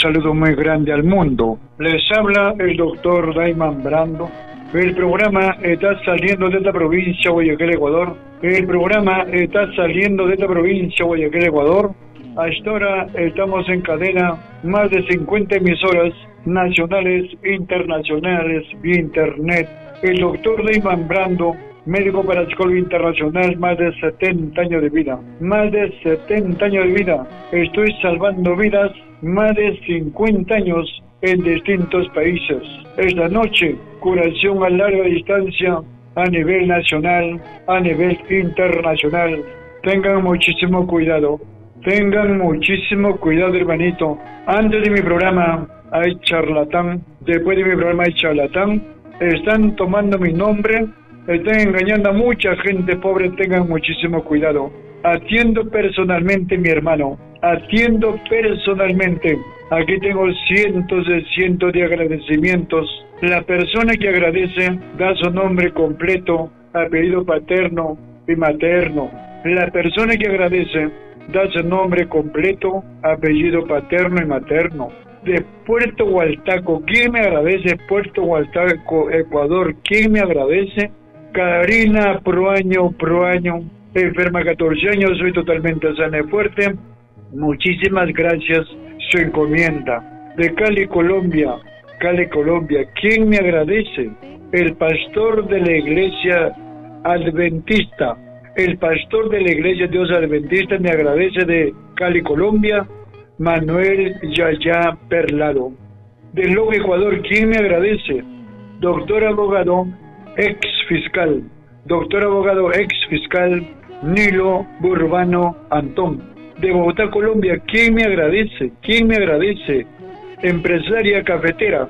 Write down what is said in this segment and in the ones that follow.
saludo muy grande al mundo. Les habla el doctor Dayman Brando. El programa está saliendo de esta provincia, Guayaquil, Ecuador. El programa está saliendo de esta provincia, Guayaquil, Ecuador. Hasta ahora estamos en cadena, más de 50 emisoras nacionales, internacionales, vía internet. El doctor Dayman Brando, médico parapsicólogo internacional, más de 70 años de vida. Más de 70 años de vida. Estoy salvando vidas, más de 50 años en distintos países. Esta noche, curación a larga distancia a nivel nacional, a nivel internacional. Tengan muchísimo cuidado. Tengan muchísimo cuidado, hermanito. Antes de mi programa hay charlatán. Después de mi programa hay charlatán. Están tomando mi nombre. Están engañando a mucha gente pobre. Tengan muchísimo cuidado. Atiendo personalmente, mi hermano. Atiendo personalmente. Aquí tengo cientos de agradecimientos. La persona que agradece da su nombre completo, apellido paterno y materno. La persona que agradece da su nombre completo, apellido paterno y materno. De Puerto Hualtaco, ¿quién me agradece? Puerto Hualtaco, Ecuador, ¿quién me agradece? Karina Proaño, enferma 14 años, soy totalmente sana y fuerte. Muchísimas gracias, su encomienda. De Cali, Colombia, ¿quién me agradece? El pastor de la iglesia adventista. El pastor de la iglesia Dios Adventista me agradece de Cali, Colombia, Manuel Yaya Perlado. De Loja, Ecuador, ¿quién me agradece? Doctor abogado, ex fiscal Nilo Burbano Antón. De Bogotá, Colombia, ¿quién me agradece? Empresaria cafetera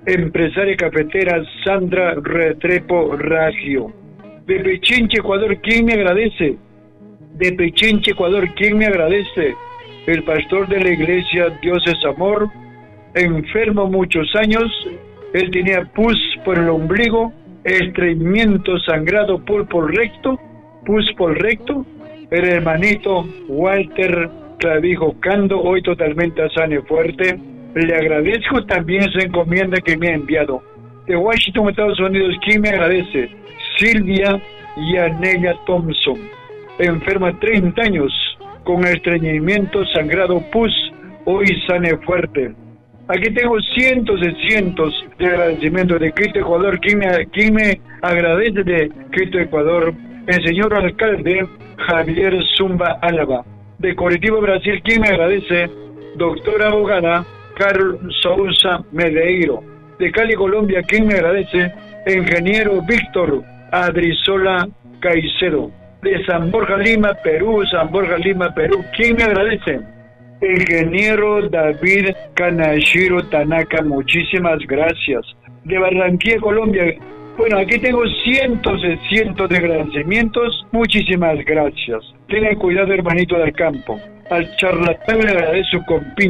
Sandra Retrepo Ragio. De Pichincha, Ecuador, ¿quién me agradece? El pastor de la iglesia Dios es Amor, enfermo muchos años. Él tenía pus por el ombligo, estreñimiento, sangrado, pus por recto. El hermanito Walter Clavijo Cando, hoy totalmente sano y fuerte. Le agradezco también su encomienda que me ha enviado. De Washington, Estados Unidos, ¿quién me agradece? Silvia Yanella Thompson, enferma 30 años, con estreñimiento, sangrado, pus, hoy sana y fuerte. Aquí tengo cientos de agradecimientos de Quito, Ecuador. ¿Quién me agradece de Quito, Ecuador? El señor alcalde Javier Zumba Álava. De Curitiba, Brasil, ¿quién me agradece? Doctora abogada Carol Sousa Medeiro. De Cali, Colombia, ¿quién me agradece? Ingeniero Víctor Adrizola Caicedo. De San Borja Lima, Perú, ¿quién me agradece? Ingeniero David Kanashiro Tanaka, muchísimas gracias. De Barranquilla, Colombia, bueno, aquí tengo cientos de agradecimientos, muchísimas gracias. Tengan cuidado, hermanito del campo. Al charlatán le agradezco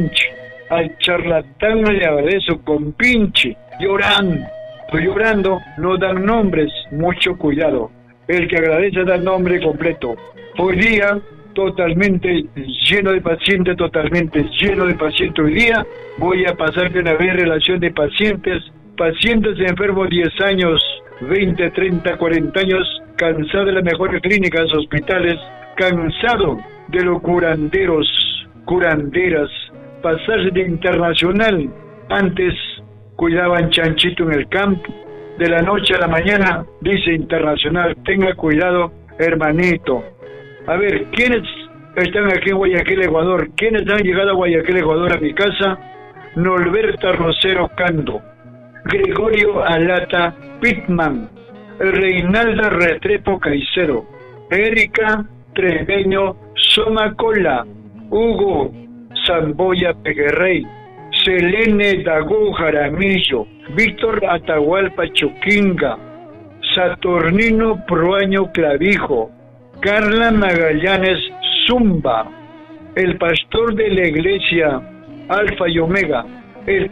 con pinche. Llorando, no dan nombres, mucho cuidado. El que agradece da el nombre completo. Hoy día, totalmente lleno de pacientes. Hoy día voy a pasar de una vez relación de pacientes enfermos 10 años, 20, 30, 40 años, cansado de las mejores clínicas, hospitales, cansado de los curanderas, pasarse de internacional. Antes cuidaban chanchito en el campo, de la noche a la mañana dice internacional. Tenga cuidado, hermanito. A ver, ¿quiénes están aquí en Guayaquil, Ecuador? ¿Quiénes han llegado a Guayaquil, Ecuador, a mi casa? Norberta Rosero Cando, Gregorio Alata Pitman, Reinalda Retrepo Caicedo, Erika Treveño Somacola, Hugo Zamboya Peguerrey, Selene Dagó Jaramillo, Víctor Atahualpa Choquinga, Saturnino Proaño Clavijo, Carla Magallanes Zumba, el pastor de la iglesia Alfa y Omega, el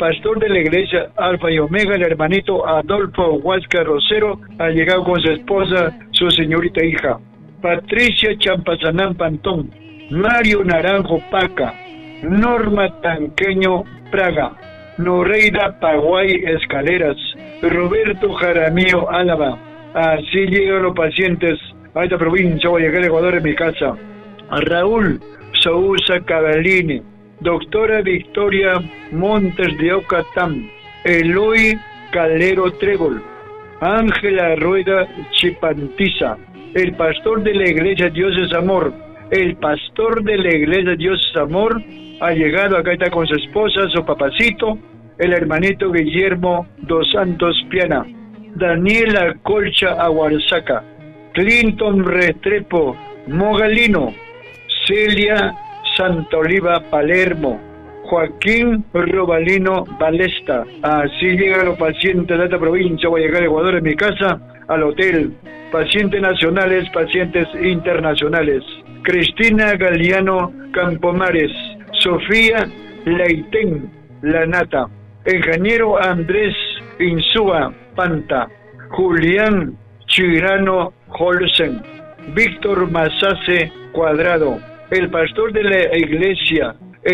hermanito Adolfo Huasca Rosero, ha llegado con su esposa, su señorita hija, Patricia Champazanán Pantón, Mario Naranjo Paca, Norma Tanqueño Praga, Noreida Paguay Escaleras, Roberto Jaramillo Álava. Así llegan los pacientes a esta provincia, Guayaquil, Ecuador, en mi casa. Raúl Sousa Cavallini, doctora Victoria Montes de Ocatán, Eloy Calero Trébol, Ángela Rueda Chipantiza, el pastor de la iglesia Dios es Amor. El pastor de la iglesia Dios es Amor ha llegado, acá está con su esposa, su papacito, el hermanito Guillermo dos Santos Piana, Daniela Colcha Aguarzaca, Clinton Restrepo Mogalino, Celia Santoliva Palermo, Joaquín Robalino Balesta. Así llegan los pacientes de esta provincia, Guayaquil, Ecuador, en mi casa, al hotel. Pacientes nacionales, pacientes internacionales. Cristina Galeano Campomares, Sofía Leitén Lanata, ingeniero Andrés Insúa Panta, Julián Chirano Holsen, Víctor Mazace Cuadrado, el pastor de la iglesia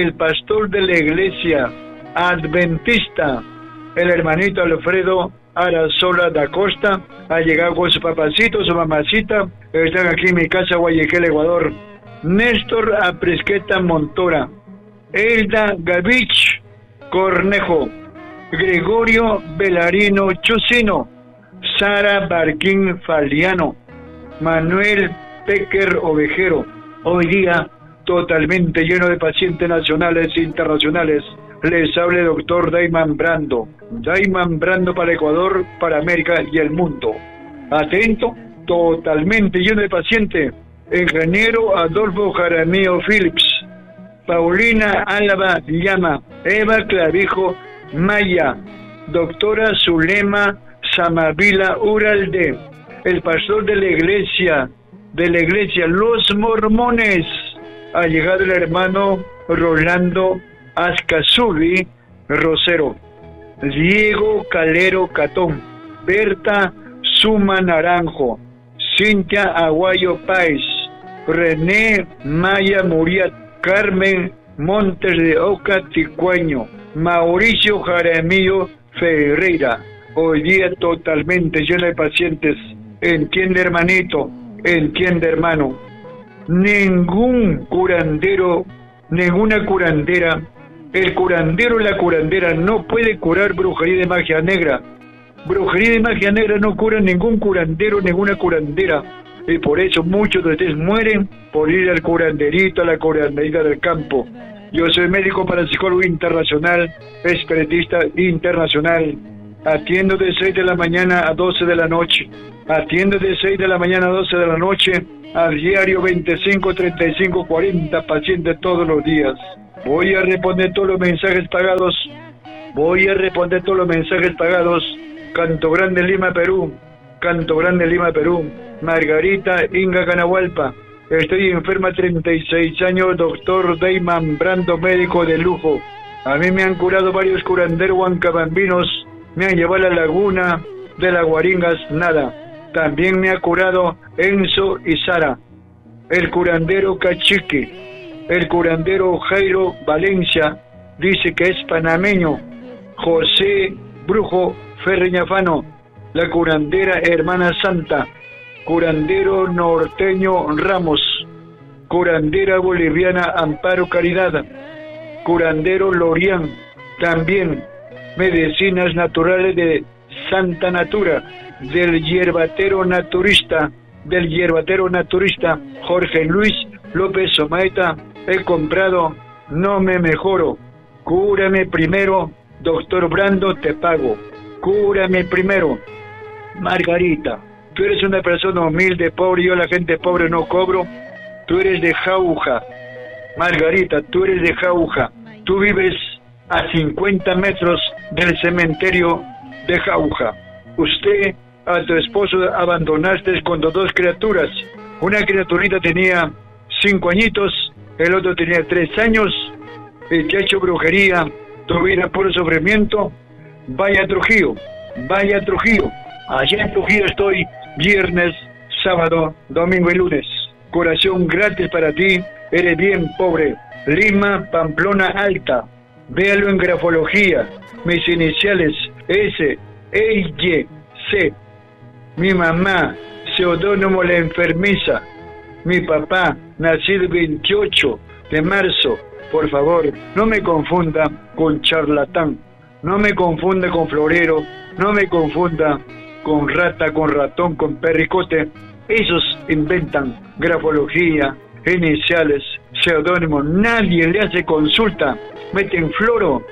adventista, el hermanito Alfredo Arazola da Costa, ha llegado con su papacito, su mamacita, están aquí en mi casa, Guayaquil, Ecuador. Néstor Aprisqueta Montora, Elda Gavich Cornejo, Gregorio Belarino Chusino, Sara Barquín Faliano, Manuel Pecker Ovejero. Hoy día totalmente lleno de pacientes nacionales e internacionales. Les habla el doctor Dayman Brando para Ecuador, para América y el mundo. Atento, totalmente lleno de pacientes. Ingeniero Adolfo Jaramillo Phillips, Paulina Álava Llama, Eva Clavijo Maya, doctora Zulema Samavila Uralde, el pastor de la iglesia Los Mormones. Ha llegado el hermano Rolando Ascasubi Rosero, Diego Calero Catón, Berta Suma Naranjo, Cintia Aguayo Páez, René Maya Muriat, Carmen Montes de Oca Ticuaño, Mauricio Jaramillo Ferreira. Hoy día totalmente lleno de pacientes. Entiende, hermanito, entiende, hermano. Ningún curandero, ninguna curandera, el curandero o la curandera no puede curar brujería de magia negra. Brujería de magia negra no cura ningún curandero, ninguna curandera. Y por eso muchos de ustedes mueren por ir al curanderito, a la curanderita del campo. Yo soy médico parapsicólogo internacional, espiritista internacional. Atiendo de 6 de la mañana a 12 de la noche. Atiendo de 6 de la mañana a 12 de la noche, a diario 25, 35, 40 pacientes todos los días. Voy a responder todos los mensajes pagados. Canto Grande, Lima, Perú. Margarita Inga Canahualpa. Estoy enferma 36 años, doctor Dayman Brando, médico de lujo. A mí me han curado varios curanderos huancabambinos, me han llevado a la laguna de las Guaringas, nada. También me ha curado Enzo y Sara, el curandero Cachique, el curandero Jairo Valencia, dice que es panameño, José Brujo Ferreñafano, la curandera Hermana Santa, curandero norteño Ramos, curandera boliviana Amparo Caridad, curandero Lorián, también medicinas naturales de Santa Natura, del hierbatero naturista Jorge Luis López Somaeta. He comprado, no me mejoro, cúrame primero, doctor Brando, te pago, cúrame primero. Margarita, tú eres una persona humilde, pobre, yo la gente pobre no cobro, tú eres de Jauja. Margarita, tú eres de Jauja, tú vives a 50 metros del cementerio de Jauja. Usted a tu esposo abandonaste con dos criaturas. Una criaturita tenía 5 añitos, el otro tenía 3 años, y te ha hecho brujería, tu vida puro sufrimiento. Vaya a Trujillo. Allá en Trujillo estoy viernes, sábado, domingo y lunes. Curación gratis para ti, eres bien pobre. Lima, Pamplona Alta, Véalo en grafología. Mis iniciales S, E, Y, C. Mi mamá, seudónimo La Enfermiza. Mi papá, nacido el 28 de marzo. Por favor, no me confunda con charlatán. No me confunda con florero. No me confunda con rata, con ratón, con perricote. Esos inventan grafología, iniciales, seudónimos. Nadie le hace consulta. Meten floro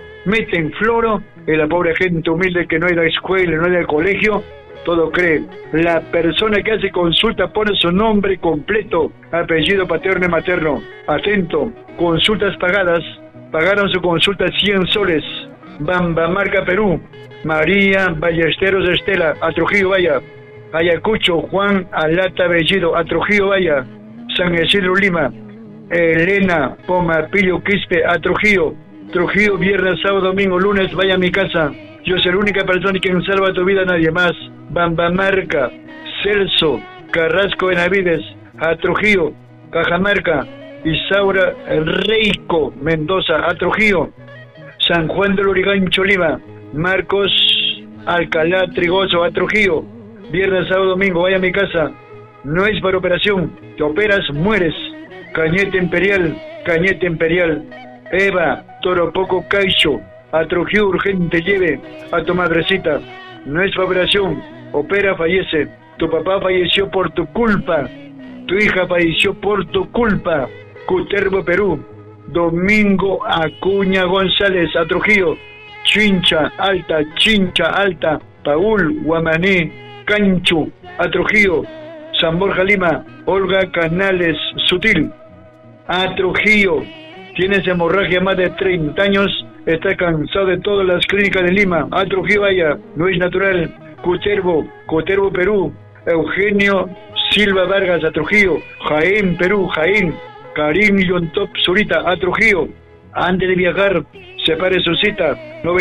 y la pobre gente humilde que no ha ido a escuela, no ha ido al colegio, todo cree. La persona que hace consulta pone su nombre completo, apellido paterno y materno. Atento, consultas pagadas. Pagaron su consulta 100 soles. Bambamarca, Perú. María Ballesteros Estela, a Trujillo vaya. Ayacucho, Juan Alata Bellido, a Trujillo vaya. San Isidro Lima. Elena Pomapillo Quispe, a Trujillo. Trujillo, viernes, sábado, domingo, lunes, vaya a mi casa. Yo soy la única persona que salva tu vida, nadie más. Bambamarca, Celso, Carrasco Benavides, a Trujillo, Cajamarca, Isaura Reico Mendoza, a Trujillo, San Juan del Lurigancho Lima, Marcos Alcalá Trigoso, a Trujillo, viernes, sábado, domingo, vaya a mi casa. No es para operación, te operas, mueres. Cañete Imperial, Eva, Toropoco Caicho, a Trujillo urgente lleve a tu madrecita. No es para operación, opera, fallece. Tu papá falleció por tu culpa. Tu hija falleció por tu culpa. Cutervo, Perú. Domingo Acuña González, a Trujillo. Chincha Alta, Paul Guamaní Canchu, a Trujillo. San Borja Lima, Olga Canales Sutil, a Trujillo. Tienes hemorragia más de 30 años, está cansado de todas las clínicas de Lima. A Trujillo vaya, no es natural. Cutervo, Perú. Eugenio Silva Vargas, a Trujillo. Jaén, Perú, Jaén. Karim Yontop Zurita, a Trujillo. Antes de viajar, separe su cita.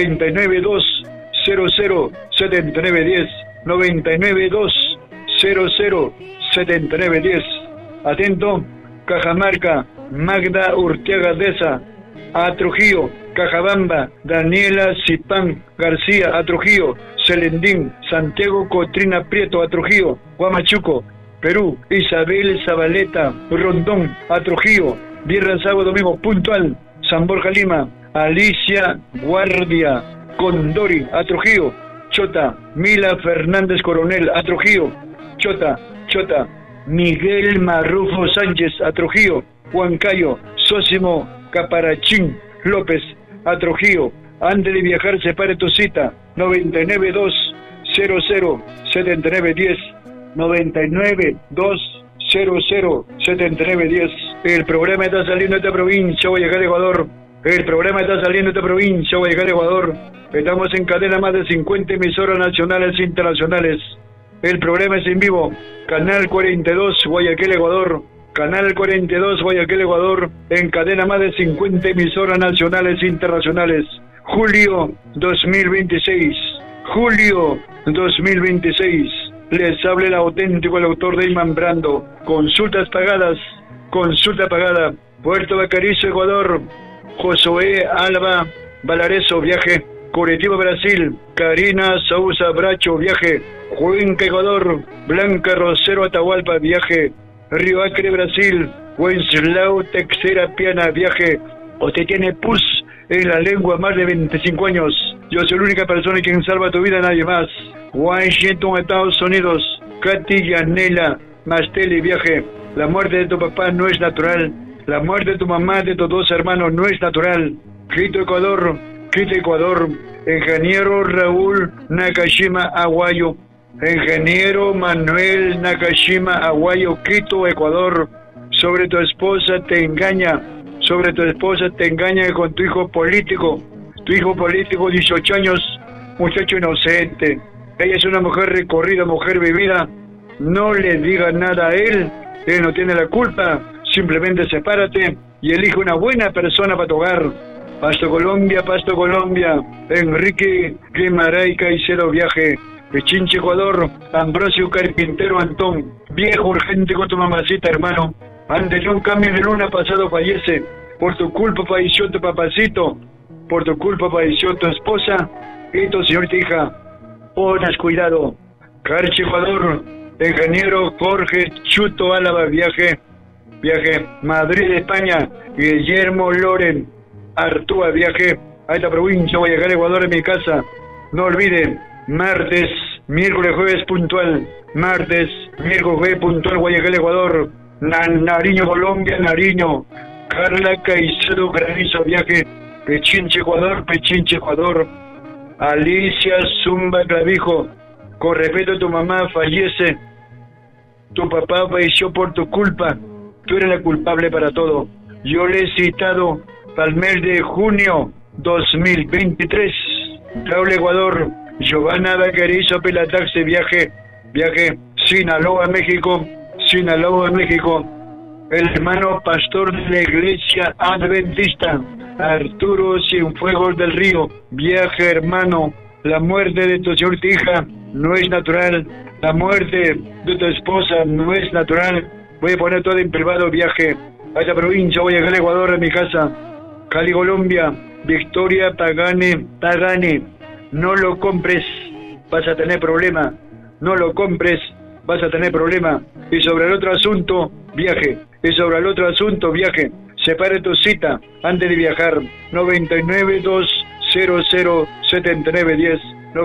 992007910. 992007910. Atento, Cajamarca, Magda Urteaga Deza, a Trujillo. Cajabamba, Daniela Zipán García, a Trujillo. Celendín, Santiago Cotrina Prieto, a Trujillo. Huamachuco, Perú. Isabel Zabaleta Rondón, a Trujillo. Viernes, sábado, domingo, puntual. San Borja Lima. Alicia Guardia Condori, a Trujillo. Chota, Mila Fernández Coronel, a Trujillo. Chota, Miguel Marrufo Sánchez, a Trujillo. Huancayo, Sósimo Caparachín López, a Trujillo. Antes de viajar, separe tu cita. 992007910. 992007910. El programa está saliendo de esta provincia, Guayaquil, Ecuador. Estamos en cadena más de 50 emisoras nacionales e internacionales. El programa es en vivo. Canal 42, Guayaquil, Ecuador. Canal 42, Guayaquil, Ecuador. En cadena más de 50 emisoras nacionales e internacionales. Julio 2026. Les habla el auténtico, el autor Dayman Brando. Consulta pagada. Puerto Bacarizo, Ecuador. Josué Alba Valareso, viaje. Curitiba, Brasil. Karina Sousa Bracho, viaje. Cuenca, Ecuador. Blanca Rosero Atahualpa, viaje. Río Acre, Brasil. Wenceslao Texera Piana, viaje. Usted tiene pus en la lengua más de 25 años. Yo soy la única persona quien salva tu vida, nadie más. Washington, Estados Unidos. Katy Yanela Masteli, viaje. La muerte de tu papá no es natural. La muerte de tu mamá, de tus dos hermanos, no es natural. Quito, Ecuador. Ingeniero Raúl Nakashima Aguayo. Ingeniero Manuel Nakashima Aguayo, Quito, Ecuador. Sobre tu esposa te engaña con tu hijo político. Tu hijo político, 18 años, muchacho inocente. Ella es una mujer recorrida, mujer vivida. No le diga nada a él no tiene la culpa. Simplemente sepárate y elige una buena persona para tu hogar. Pasto Colombia. Enrique Guimaray Caicedo, viaje. Pichinche, Ecuador. Ambrosio Carpintero Antón, viejo urgente con tu mamacita, hermano. Ante un cambio de luna pasado fallece. Por tu culpa falleció tu papacito. por tu culpa falleció tu esposa y tu señorita hija. Pones cuidado. Carchi, Ecuador. Ingeniero Jorge Chuto Álava, viaje. Madrid, España. Guillermo Loren Artúa, viaje a esta provincia. Voy a llegar a Ecuador en mi casa. No olviden, martes, miércoles, jueves puntual. Martes, miércoles, jueves puntual. Voy a llegar a Ecuador. Nariño, Colombia, Nariño. Carla Caicedo Granizo, viaje. Pechinche, Ecuador. Alicia Zumba Clavijo, con respeto a tu mamá, fallece. Tu papá falleció por tu culpa. Tú eres la culpable para todo. Yo le he citado para el mes de junio 2023. Raúl, Ecuador. Giovanna Vaquerizo Pelataxi, viaje. Sinaloa, México. El hermano pastor de la iglesia adventista, Arturo Cienfuegos del Río, viaje, hermano. La muerte de tu señorita hija no es natural. La muerte de tu esposa no es natural. Voy a poner todo en privado, viaje a esta provincia. Voy a llegar a Ecuador, a mi casa. Cali, Colombia. Victoria Pagane. No lo compres, vas a tener problema. No lo compres, vas a tener problema. Y sobre el otro asunto, viaje. Separe tu cita antes de viajar. 992007910.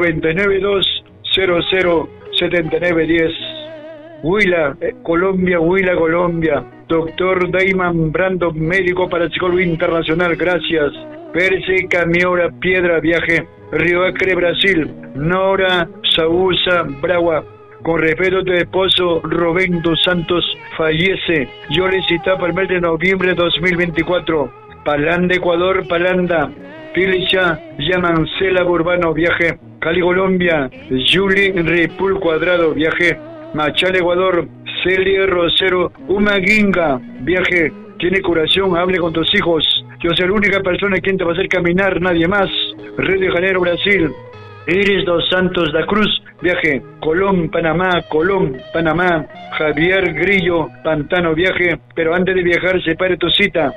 992007910. Huila, Colombia. Doctor Dayman Brando, médico parapsicólogo internacional, gracias. Percy Camiora Piedra, viaje. Río Acre, Brasil. Nora Sausa Bragua, con respeto a tu esposo Rubén dos Santos, fallece. Yo le citaba para el mes de noviembre de 2024. Palanda, Ecuador, Palanda. Pilicha Yamancela Urbano, viaje. Cali, Colombia. Julie Repul Cuadrado, viaje. Machal, Ecuador. Celia Rosero Umaguinga, viaje. Tiene curación, hable con tus hijos. Yo soy la única persona quien te va a hacer caminar, nadie más. Río de Janeiro, Brasil. Iris dos Santos da Cruz, viaje. Colón, Panamá. Javier Grillo, Pantano, viaje. Pero antes de viajar, separe tu cita.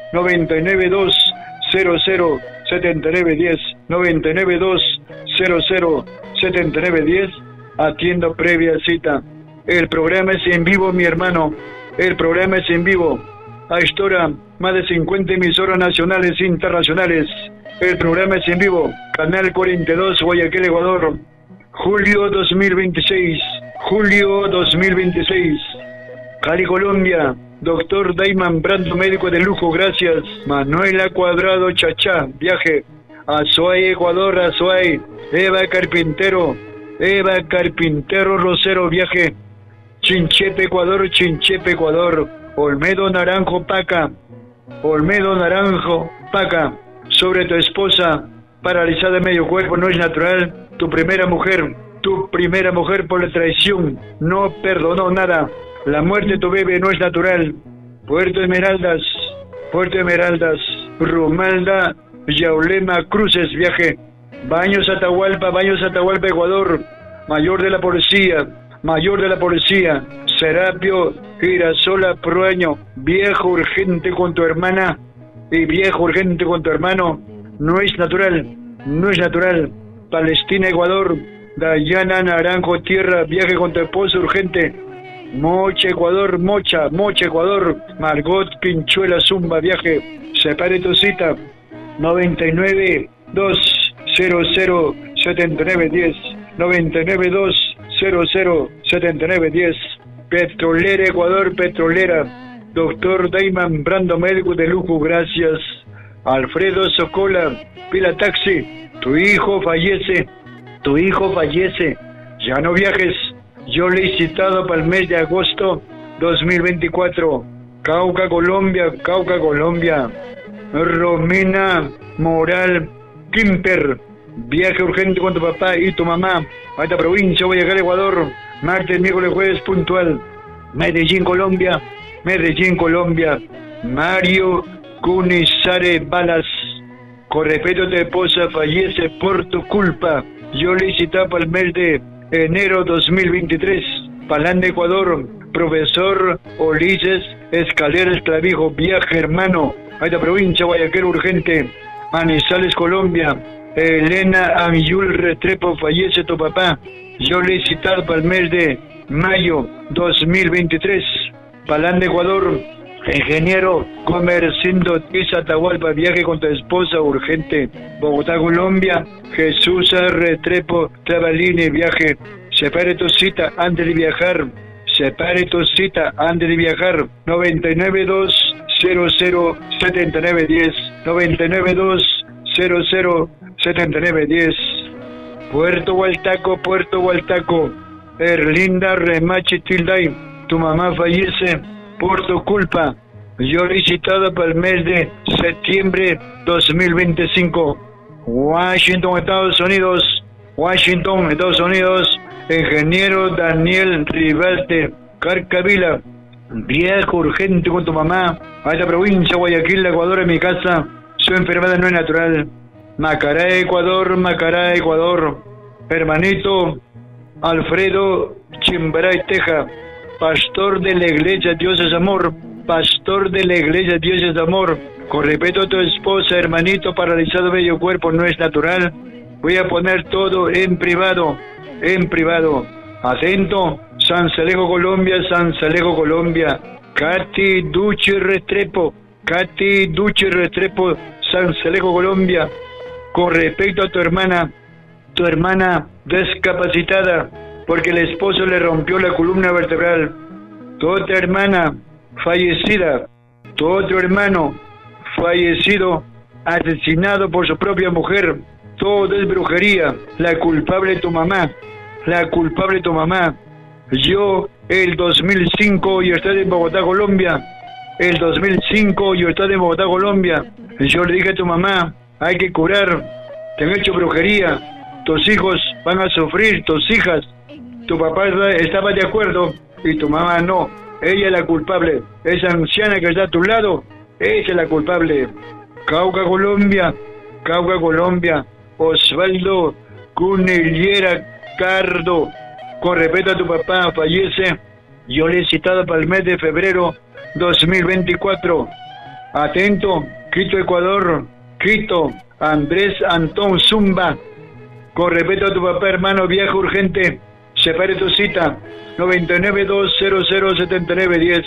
992007910. 992007910. Atiendo previa cita. El programa es en vivo, mi hermano. A esta hora, más de 50 emisoras nacionales e internacionales. El programa es en vivo. Canal 42, Guayaquil, Ecuador. Julio 2026. Cali, Colombia. Doctor Dayman Brando, médico de lujo, gracias. Manuela Cuadrado Chachá, viaje. Azuay, Ecuador, Azuay. Eva Carpintero Rosero, viaje. Chinchepe, Ecuador. Olmedo Naranjo Paca. Sobre tu esposa, paralizada de medio cuerpo, no es natural. Tu primera mujer por la traición, no perdonó nada. La muerte de tu bebé no es natural. Puerto Esmeraldas. Rumalda Yaulema Cruces, viaje. Baños Atahualpa, Ecuador. Mayor de la policía. Serapio Girasola Proaño, viejo urgente con tu hermana y viejo urgente con tu hermano, no es natural. Palestina, Ecuador. Dayana Naranjo Tierra, viaje con tu esposo urgente. Mocha, Ecuador. Margot Pinchuela Zumba, viaje. Separe tu cita. 992007910. 992007910. Petrolera, Ecuador, Petrolera. Doctor Dayman Brando, médico de lujo, gracias. Alfredo Socola, Pila Taxi. Tu hijo fallece. Ya no viajes. Yo le he citado para el mes de agosto 2024. Cauca, Colombia. Romina Moral Quimper. Viaje urgente con tu papá y tu mamá a esta provincia. Voy a llegar a Ecuador. Martes, miércoles, jueves puntual. Medellín, Colombia. Mario Cunizare Balas. Con respeto a tu esposa, fallece por tu culpa. Yo le citaba para el mes de enero 2023. Palanda, Ecuador. Profesor Ulises Escaleras Clavijo, viaje, hermano a esta provincia. Guayaquil urgente. Manizales, Colombia. Elena Amiyul Restrepo, fallece tu papá. Yo le he citado para el mes de mayo 2023. Palán de Ecuador. Ingeniero Comercindo Tiza Atahualpa, viaje con tu esposa urgente. Bogotá, Colombia. Jesús Restrepo Trabalini, viaje. Separe tu cita antes de viajar. Separe tu cita antes de viajar. 992 00 7910. 992 00 7910. Puerto Hualtaco, Puerto Hualtaco. Erlinda Remachi Tilday, tu mamá fallece por tu culpa. Yo he citado para el mes de septiembre 2025. Washington, Estados Unidos. Washington, Estados Unidos. Ingeniero Daniel Rivalte Carcavila, viaje urgente con tu mamá a esta provincia, Guayaquil, Ecuador, en mi casa. Su enfermedad no es natural. Macará, Ecuador, Macará, Ecuador. Hermanito Alfredo Chimbaray Teja, pastor de la iglesia Dios es amor, pastor de la iglesia Dios es amor. Con respeto a tu esposa, hermanito paralizado medio cuerpo, no es natural. Voy a poner todo en privado, en privado. Atento, San Salejo, Colombia, San Salejo, Colombia. Katy Duchi Restrepo, Katy Duchi Restrepo, San Salejo, Colombia. Con respecto a tu hermana discapacitada, porque el esposo le rompió la columna vertebral. Tu otra hermana fallecida, tu otro hermano fallecido, asesinado por su propia mujer. Todo es brujería. La culpable tu mamá, la culpable tu mamá. Yo, el 2005, yo estaba en Bogotá, Colombia. El 2005, yo estaba en Bogotá, Colombia. Yo le dije a tu mamá, hay que curar, te han hecho brujería, tus hijos van a sufrir, tus hijas. Tu papá estaba de acuerdo y tu mamá no. Ella es la culpable. Esa anciana que está a tu lado, ella es la culpable. Cauca, Colombia. Cauca, Colombia. Osvaldo Cunillera Cardo, con respeto a tu papá, fallece. Yo le he citado para el mes de febrero 2024. Atento, Quito, Ecuador. Quito, Andrés Antón Zumba, con respeto a tu papá, hermano, viaje urgente. Separe tu cita. 992007910.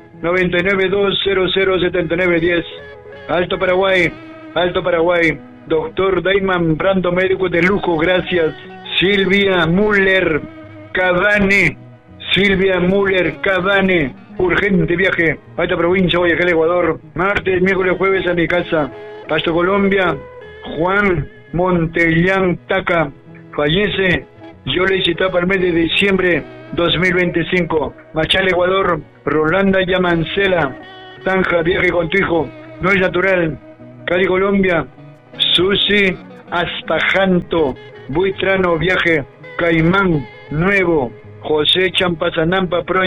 992007910. Alto Paraguay, Alto Paraguay. Doctor Dayman Brando, médico de lujo, gracias. Silvia Müller Cavane, Silvia Müller Cavane, urgente viaje a esta provincia, Guayaquil, Ecuador. Martes, miércoles, jueves a mi casa. Pasto, Colombia. Juan Montellán Taca, fallece. Yo le cité para el mes de diciembre 2025. Machala, Ecuador. Rolanda Yamancela Tanja, viaje con tu hijo, no es natural. Cali, Colombia. Susi Aspajanto Buitrano, viaje. Caimán Nuevo. José Champasanampa,